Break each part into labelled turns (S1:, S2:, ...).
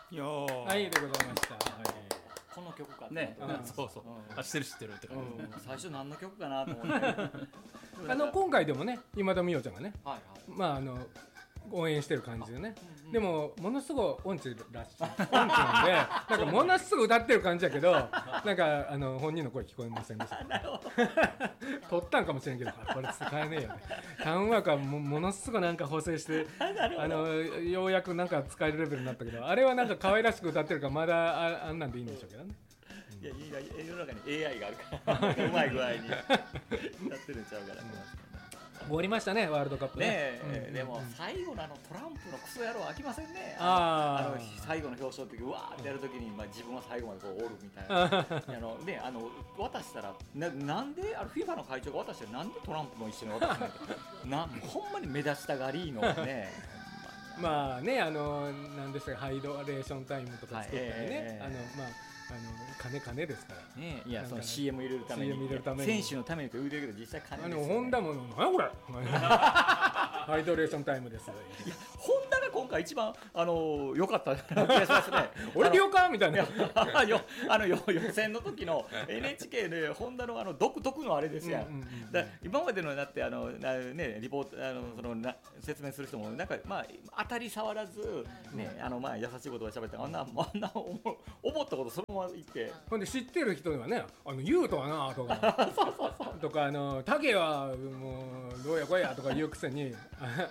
S1: いやー
S2: はいでございました。
S3: この曲かって
S1: ね、
S3: 思って
S1: そうそう、あ、知ってるって感じですね。
S3: 最初何の曲かなと思って
S2: 今回でもね今田美桜ちゃんがね、
S3: はいはい
S2: まあ応援してる感じでね、でもものすごい音痴らしい音痴なんでなんかものすごい歌ってる感じやけどなんか本人の声聞こえませんでした。撮ったんかもしれんけどこれ使えねえよね。単話かものすごいなんか補正してようやくなんか使えるレベルになったけど、あれはなんか可愛らしく歌ってるからまだあんなんでいいんでしょうけどね。
S3: いや世の中に AI があるからうまい具合にやってるんちゃうから
S2: 終わりましたねワールドカップ
S3: ね。でも最後のトランプのクソ野郎飽きませんね。最後の表彰の時うわーってやる時に、自分は最後までこうおるみたいな渡したらなんでFIFA の会長が渡してなんでトランプも一緒に渡すのほんまに目立ちたがりのね
S2: まあねなんですかハイドレーションタイムとか作ったりね、金ですから
S3: ね。いやその CM 入れるために選手のためにと言うてるけど実際金ですよね。
S2: ホンダも何やこれハイドレーションタイムです。いや
S3: ホンダが今回一番良かった気がしますね。
S2: 俺了解みたいな
S3: 予選の時の NHK でホンダの独特のあれですやん。今までのだってリポートその説明する人もなんか当たり障らずね優しい言葉喋ってあんな思ったことそのまま言って。
S2: ほんで知ってる人にはね言うとはなとかとか竹はもうどうやこうやとか言うくせに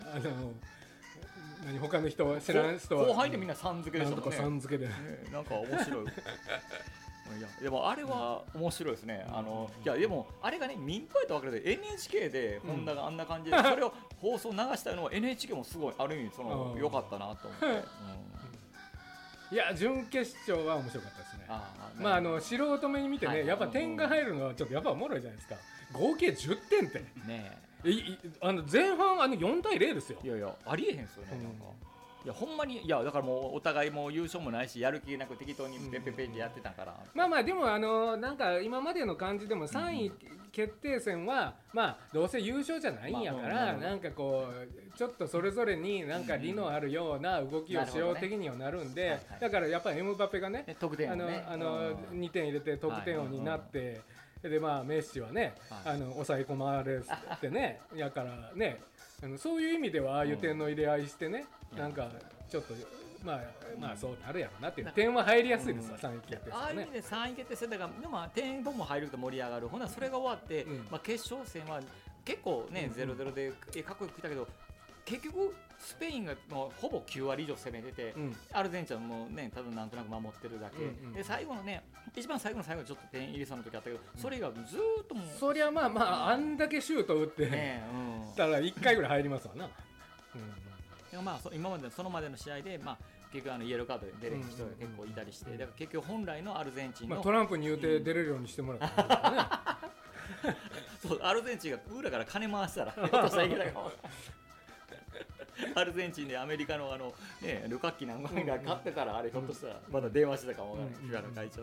S2: 他の人知らん人は
S3: 後輩でみんなさん付けでしたもんね。
S2: さん付けで
S3: なんか面白い。いやでもあれは面白いですね。いやでもあれがね民放やったわけで NHK でホンダがあんな感じでそれを放送流したのは NHK もすごいある意味良かったなと思って。
S2: いや準決勝は面白かったですね。素人目に見てね、やっぱ点が入るのはちょっとやっぱおもろいじゃないですか。合計10点って
S3: ね
S2: 前半4対0ですよ。
S3: いやありえへんすよね。なんかいやほんまにだからもうお互いもう優勝もないしやる気なく適当にペペペってやってたから、
S2: でもなんか今までの感じでも3位決定戦はどうせ優勝じゃないんやからなんかこうちょっとそれぞれになんか利のあるような動きをしよう的にはなるんで、だからやっぱりエムバペがね
S3: 得点王ね
S2: 2点入れて得点王になってでメッシはね抑え込まれてねやからねそういう意味ではああいう点の入れ合いしてねなんかちょっとそうなるやろなっていう点は入りやすいですわ3位決定戦ね。
S3: ああいう意味で3位決定戦だから点も入ると盛り上がる。ほなそれが終わって決勝戦は結構ね 0-0 でかっこよく来たけど結局スペインがもうほぼ9割以上攻めてて、アルゼンチンはもうねただなんとなく守ってるだけ、で最後のね一番最後の最後ちょっと点入れそうな時あったけど、それ以外ずーっともう
S2: そりゃあんだけシュート打ってたら1回ぐらい入りますわな。
S3: 今までそのまでの試合で結局イエローカードで出れる人が結構いたりして、だから結局本来のアルゼンチンの
S2: トランプに言うて出れるようにしてもらったんですよね。
S3: そうアルゼンチンが裏から金回したらひょっとしたらいけたかも。アルゼンチンでアメリカのルカッキなんかが勝ってたらあれひょっとしたらまだ電話してたかもわからない、FIFAの会長に。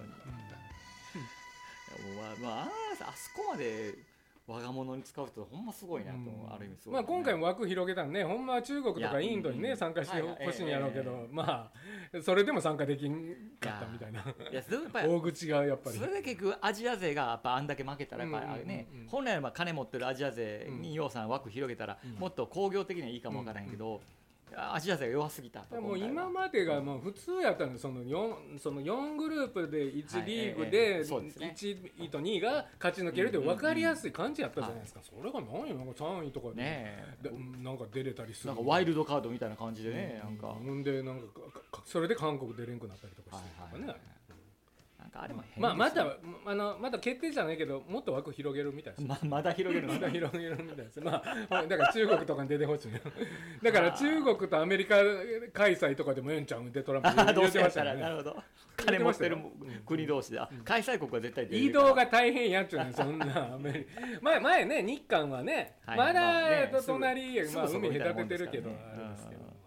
S3: あそこまで我が物に使う人ほんますごいなと思う、ある意味すごい、
S2: 今回も枠広げたんね、ほんまは中国とかインドにね参加してほしいんやろうけど、それでも参加できんかったみたいな。大口がやっぱり
S3: それで結局アジア勢がやっぱあんだけ負けたらやっぱね、本来は金持ってるアジア勢に要さん枠広げたらもっと工業的にはいいかもわからへんけど、アジア勢が弱すぎたと。
S2: もう今までがもう普通やったの、その4グループで1リーグで1位と2位が勝ち抜けるって分かりやすい感じやったじゃないですか。それが何よ3位とかでなんか出れたりする、
S3: なんかワイルドカードみたいな感じでね、なんか
S2: ほんでなんかそれで韓国出れんくなったりとかしてとかね。
S3: あれも変
S2: まだ決定じゃないけどもっと枠広げるみたいです。
S3: まだ広げる
S2: みたいです。だから中国とかに出てほしい。だから中国とアメリカ開催とかでもええんちゃうんでトランプ
S3: 言ってましたね。なるほど。金持ってる国同士で開催国は絶対出る。
S2: 移動が大変やっちゅうねんそんな前ね日韓はねまだ隣海隔ててるけどあれですけど。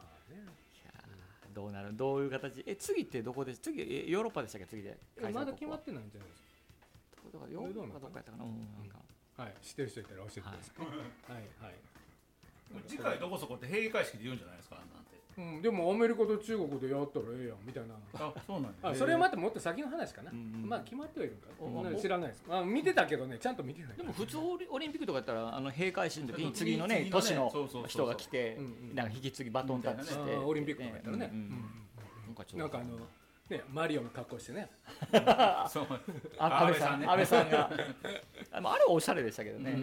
S3: どういう形次ってどこで次ヨーロッパでしたっけ次で
S2: まだ決まってないんじゃないですか。
S3: だからヨーロッパどっかやったかな。
S2: はい知ってる人いたら教えてください。はい
S1: 次回どこそこって閉会式で言うんじゃないですか。なんて
S2: でもアメリカと中国でやったらええやんみたいな。
S1: あ、そうなん
S2: あ、それはまたもっと先の話かな。まあ決まってはいるんか。知らないです。見てたけどね、ちゃんと見てない。
S3: でも普通オリンピックとかやったら閉会式の時に次のね年の人が来てなんか引き継ぎバトンタッチして
S2: オリンピックとかやったらね。なんかね、マリオの格好してね。
S3: そう。安倍さんがあれはおしゃれでしたけどね。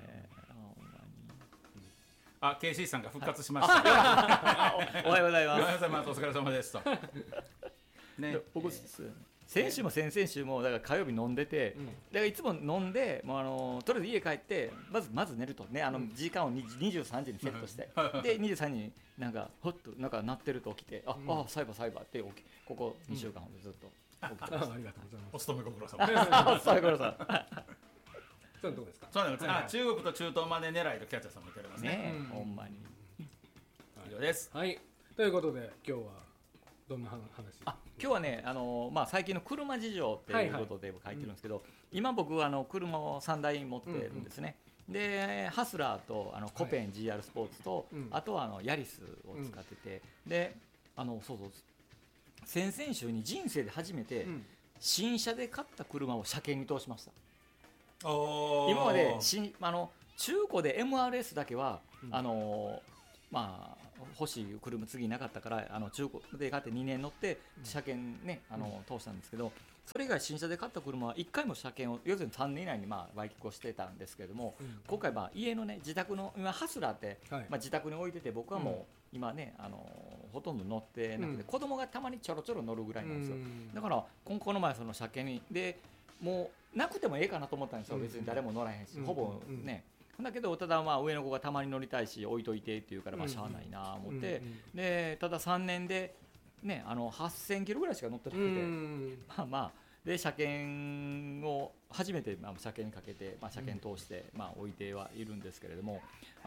S1: あ、KC さんが復活しました。
S3: おはようございます。
S1: おはようございます。お疲れ様ですと。
S3: ね、僕先週も先々週もだから火曜日飲んでて、だからいつも飲んでもうとりあえず家帰ってまず寝るとね、時間を23時にセットして、で23時になんかほっとなんか鳴ってると起きて、サイバーってここ2週間ほどずっと起きてました。
S2: ありがとうございます。
S1: お勤めご苦労様です。
S3: お勤めご苦労様。
S2: そういうとこですか。
S1: そうなんです。中国と中東まで狙いとキャッチャーさんも言っておりますね。
S3: ほんまに。
S1: 以上です。
S2: はい。ということで今日はどんな話？
S3: 今日はね、最近の車事情っていうことで書いてるんですけど、今僕は車を3台持ってるんですね。でハスラーとコペン GR スポーツと、あとはヤリスを使ってて、でそう先々週に人生で初めて新車で買った車を車検に通しました。今まで中古で MRS だけは、欲しい車次なかったから中古で買って2年乗って車検ね通したんですけど、それ以外新車で買った車は1回も車検を要するに3年以内に売却をしてたんですけれども、今回家のね自宅の今ハスラーって、自宅に置いてて、僕はもう今ねほとんど乗ってなくて、子供がたまにちょろちょろ乗るぐらいなんですよ。だからこの前その車検にでもうなくてもええかなと思ったんですよ。別に誰も乗らへんし、ほぼね。だけどただ上の子がたまに乗りたいし置いといてって言うからしゃあないなと思って、でただ3年でね8000キロぐらいしか乗ってなくて、で車検を初めて車検にかけて、車検通して置いてはいるんですけれども、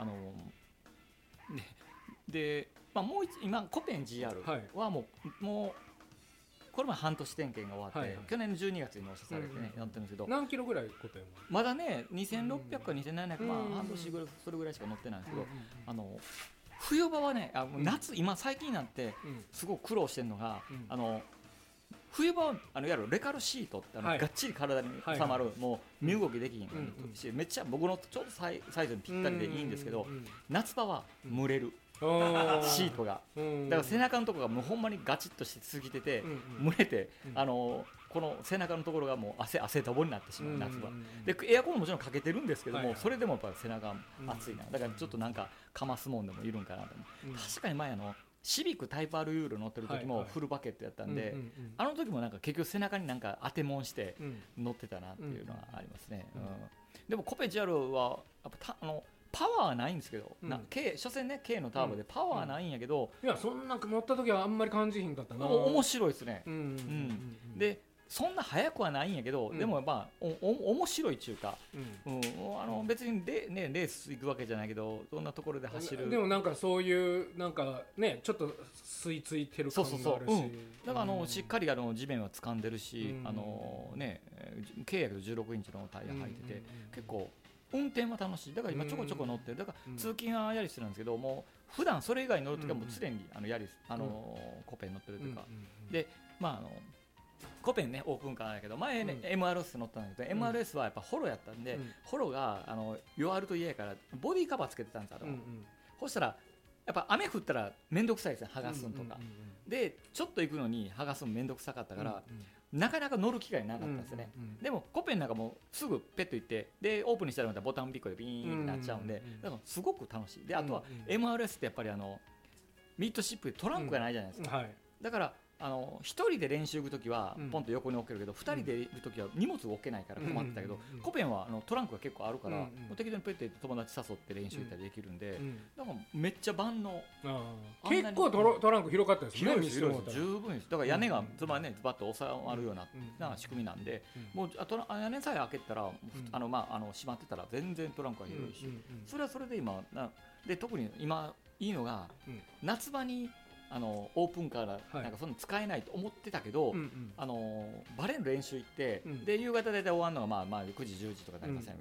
S3: でもう今コペン GR はもうこれも半年点検が終わって、去年の12月に納車されてね、やってるんですけど、
S2: 何キロぐらいコペンは
S3: まだね2600か2700、半年ぐらいそれぐらいしか乗ってないんですけど、冬場はね夏今最近になってすごく苦労してるのが、冬場はいわゆるレカルシートってがっちり体に収まる、もう身動きできひんし、めっちゃ僕のちょうどサイズにぴったりでいいんですけど、夏場は蒸れる。シートがだから背中のところがもうほんまにガチッとしすぎてて蒸れて、この背中のところがもう汗だぼになってしまう、夏場でエアコンももちろんかけてるんですけども、それでもやっぱり背中熱いな、だからちょっとなんかかますもんでもいるんかなと思う。確かに前シビックタイプ R ユーロ乗ってる時もフルバケットやったんで、あの時もなんか結局背中になんか当てもんして乗ってたなっていうのはありますね。でもコペ GR はやっぱパワーはないんですけど、所詮ね K のターボでパワーはないんやけど、
S2: いやそんな乗った時はあんまり感じひんかったな。
S3: 面白いですね。でそんな速くはないんやけど、でも面白いっていうか、別にレース行くわけじゃないけど、どんなところで走る。
S2: でもなんかそういうなんかねちょっと吸い付いてる感があるし、
S3: だからしっかり地面は掴んでるし、K やけど16インチのタイヤ履いてて、結構運転は楽しい。だから今ちょこちょこ乗ってる。だから通勤はヤリスなんですけども、普段それ以外に乗るときはもう常にヤリスコペン乗ってるというか、でコペンねオープンカーだけど前ね MRS 乗ったんだけど、MRS はやっぱホロやったんで、ホロが弱ると嫌やからボディカバーつけてたんですよ。そしたらやっぱ雨降ったら面倒くさいですね、剥がすんとかで、ちょっと行くのに剥がすの面倒くさかったから、なかなか乗る機会なかったんですね。でもコペンなんかもうすぐペッと行ってでオープンにしたらまたボタンピッコでビーンってなっちゃうんで、だからすごく楽しい。であとは MRS ってやっぱりミッドシップでトランクがないじゃないですか。だから一人で練習行くときはポンと横に置けるけど、二人でいるときは荷物を置けないから困ってたけど、コペンはトランクが結構あるから、適当にペッて友達誘って練習行ったりできるんで、だからめっちゃ万能。
S2: 結構トランク広かったですね。
S3: 十分です。だから屋根がズバッと収まるような仕組みなんで、もう屋根さえ開けたら閉まってたら全然トランクが広いし、それはそれで今で特に今いいのが夏場にオープンカーなんかそんな使えないと思ってたけど、バレーの練習行って、で夕方大体終わるのが9時10時とかなりません、夜。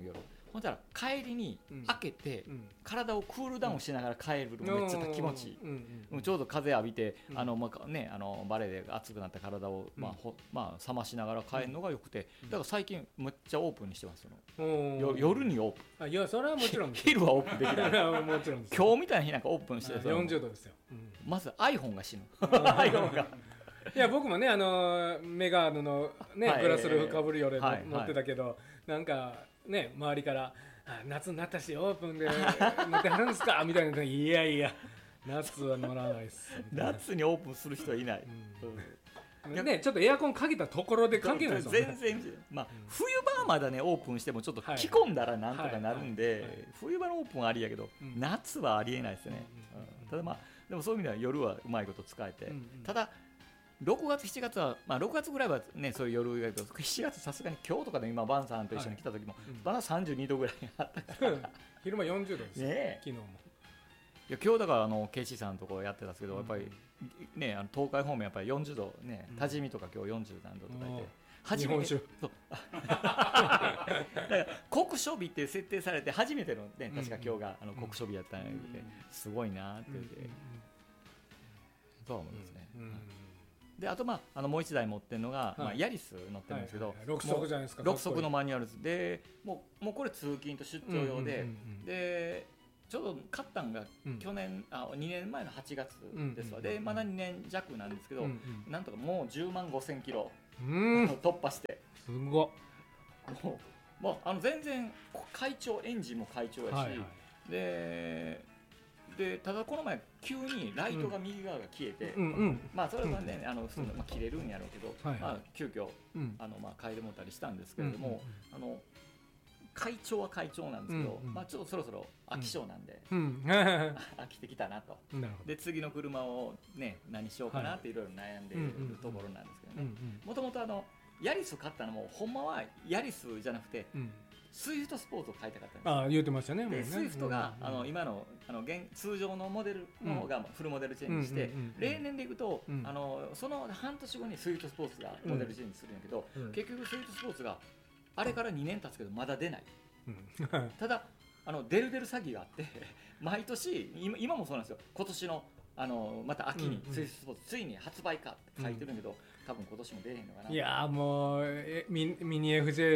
S3: ほんだら帰りに開けて、体をクールダウンしながら帰るのめっちゃ気持ちいい、ちょうど風浴びて、バレーで熱くなった体を、冷ましながら帰るのがよくて、だから最近めっちゃオープンにしてますよ。夜にオープン。
S2: いやそれはもちろん
S3: 昼はオープンできない
S2: もちろんです。
S3: 今日みたいな日なんかオープンして
S2: 40度ですよ。
S3: まず iPhone が死ぬiPhone が
S2: いや僕もねメガネのねグラスルーフかぶるより乗ってたけど、なんかね周りから夏になったしオープンで乗ってはるんですかみたいな。いやいや夏は乗らないっす。
S3: 夏にオープンする人はいない、
S2: ね、ちょっとエアコンかけたところで関係ないですもんね。
S3: 全然、冬場はまだねオープンしてもちょっと着込んだらなんとかなるんで、冬場のオープンはありやけど、夏はありえないですね、ただでもそういう意味では夜はうまいこと使えて、ただ6月7月は、6月ぐらいはねそういう夜やけど、7月さすがに今日とかで今バンさんと一緒に来た時も、まだ32度ぐらいあったから
S2: 昼間40度ですよ、昨日も。
S3: いや今日だからKC さんのところやってたんですけど、やっぱりね東海方面やっぱり40度ね、多治見とか今日40何度とかいて、
S2: 日本酒
S3: だから酷暑日って設定されて初めてのね、確か今日が酷暑日やったんやけど、すごいなって言って、そう思いますね。であともう一台持ってるのが、ヤリス乗ってるんですけど、
S2: 6速じゃないですか。
S3: 6速のマニュアルで、もうこれ通勤と出張用で、でちょうど買ったんが去年、2年前の8月ですわ。でまだ2年弱なんですけど、なんとかもう10万5000キロ突破して、
S2: すごっ。
S3: もう全然エンジンも快調やし、でただこの前急にライトが右側が消えて、それはね普通の切れるんやろうけど、急遽変えてもらったりしたんですけれども、会長は会長なんですけど、ちょっとそろそろ飽き性なんで、飽きてきたなと。で次の車をね何しようかなっていろいろ悩んでいるところなんですけどね。もともとヤリスを買ったのもほんまはヤリスじゃなくて、スイフトスポーツを買いたかったんです。
S2: 言ってましたね。
S3: でスイフトが今の通常のモデルの方がフルモデルチェンジして、例年でいくとその半年後にスイフトスポーツがモデルチェンジするんやけど、結局スイフトスポーツがあれから2年経つけどまだ出ない。ただ出る詐欺があって毎年今もそうなんですよ。今年のまた秋にスイフトスポーツついに発売かって書いてるんけど、多分今年も出へんのかな。
S2: いやもうミニ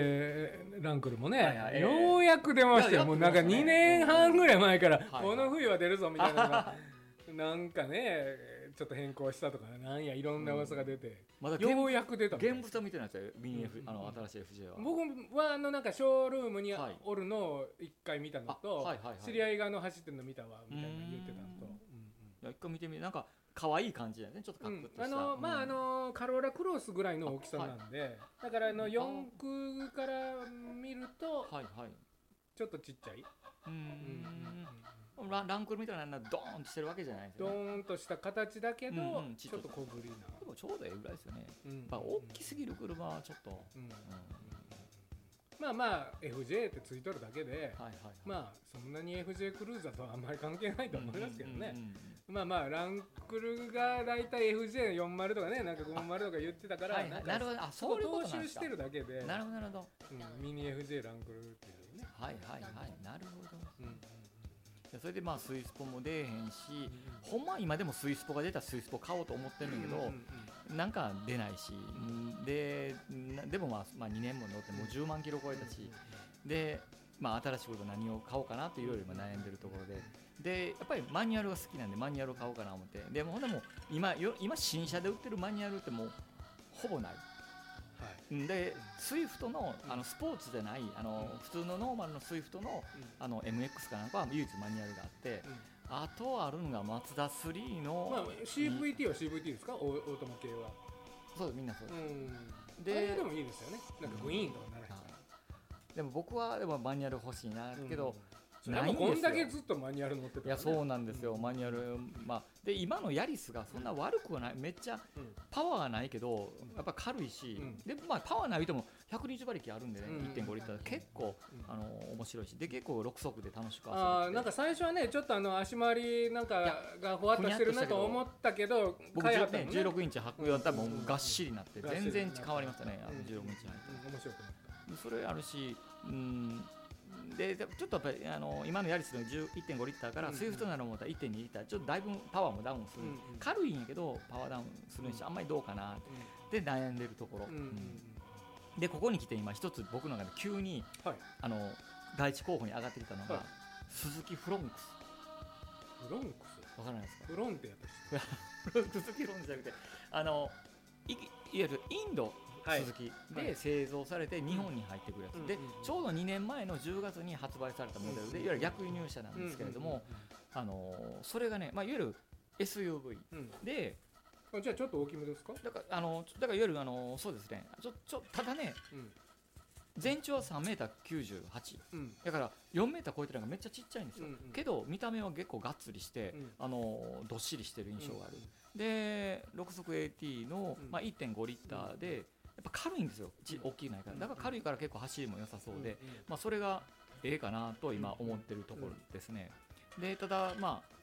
S2: FJ ランクルもね、ようやく出ましたよ。もうなんか2年半ぐらい前からこの冬は出るぞみたいなのがなんかねちょっと変更したとかなんやいろんな噂が出て、ようやく出た。
S3: 現物は見てないですよ、ミニ F 新しい FJ は。
S2: 僕はなんかショールームにおるのを1回見たのと、知り合いが走ってるの見たわみたいな言ってたのと、
S3: 一回見てみる。なんか可愛い感じだよね、ちょっとカッコとした。
S2: カローラクロスぐらいの大きさなんで、だから4駆から見るとちょっとちっちゃい。
S3: ランクルみたいなドーンとしてるわけじゃないですよね。
S2: ドーンとした形だけど、ちょっと小ぶりな。
S3: でもちょうどいいぐらいですよね。大きすぎる車はちょっと。
S2: FJ ってついとるだけで、そんなに FJ クルーザーとはあんまり関係ないと思いますけどね。ランクルがだいたい FJ40 とかね、なんか50とか言ってたから、
S3: なるほど、そういうことなんですか。
S2: 踏襲してるだけで、
S3: なるほど、
S2: ミニ FJ ランクルっていうね。
S3: なるほど。それでスイスポも出えへんし、ほんま今でもスイスポが出たらスイスポ買おうと思ってるんだけど、なんか出ないし、でも2年も乗ってもう10万キロ超えたし、で新しいこと何を買おうかなっていろいろ悩んでるところで、やっぱりマニュアルが好きなんでマニュアルを買おうかなと思って、でもほんでも今新車で売ってるマニュアルってもうほぼない。でスイフトのスポーツじゃない普通のノーマルのスイフトのMX かなんかは唯一マニュアルがあって、あとあるのがマツダ3の、
S2: CVT は CVT ですか、オートマ系は。
S3: そうみんなそう
S2: です。でもいいですよね、なんかグイーンとかならへんから。
S3: でも僕はマニュアル欲しいなけど、
S2: ないんですよ。こんだけずっとマニュアル乗ってた、
S3: いやそうなんですよ、マニュアル。で今のヤリスがそんな悪くはない、めっちゃパワーがないけどやっぱ軽いし、でパワーないとも120馬力あるんでね、1.5 リッター結構面白いし、で結構6速で楽しく遊べて、
S2: なんか最初はねちょっと足回りなんかがふわっとしてるなと思ったけど、
S3: 僕16インチ履くよう多分がっしりになって全然変わりましたね。16インチ履いて
S2: 面白くなった。
S3: それあるし、 でちょっとやっぱり今のヤリスの 1.5 リッターからスイフトなら思ったら 1.2 リッターちょっとだいぶパワーもダウンする、軽いんやけどパワーダウンするにしてあんまりどうかなって悩んでるところ、でここに来て今一つ僕の中で急に、第一候補に上がってきたのが、鈴木フロンクス。
S2: フロンクス
S3: わからないですか。
S2: フロンってやった
S3: 鈴木フロンクスじゃなくていわゆるインド鈴木で製造されて日本に入ってくるやつで、ちょうど2年前の10月に発売されたモデルでいわゆる逆輸入車なんですけれども、それがね、いわゆる SUV で、
S2: じゃあちょっと大きめですか。
S3: だからいわゆるそうですね、ただね、全長は3m98、だから4m超えてるのがめっちゃちっちゃいんですよ、けど見た目は結構がっつりして、どっしりしてる印象がある、で6速 AT の、1.5 リッターでやっぱ軽いんですよ、大きいないから、だから軽いから結構走りも良さそうで、それがええかなと今思ってるところですね。でただ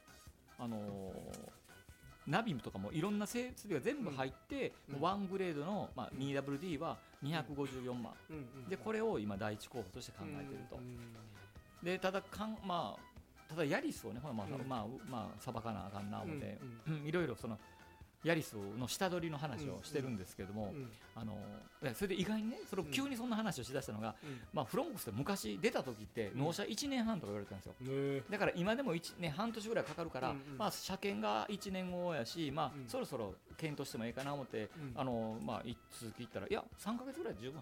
S3: ナビとかもいろんな設備が全部入って、ワングレードの、2WD は254万、でこれを今第一候補として考えていると。でただヤリスをねさばかなあかんな思っていろいろそのヤリスの下取りの話をしてるんですけども、それで意外にね急にそんな話をしだしたのが、フロンクスって昔出た時って納車1年半とか言われてたんですよ、だから今でも半年ぐらいかかるから、車検が1年後やし、そろそろ検討してもいいかな思って、いつ聞いたらいや3ヶ月ぐらいで十分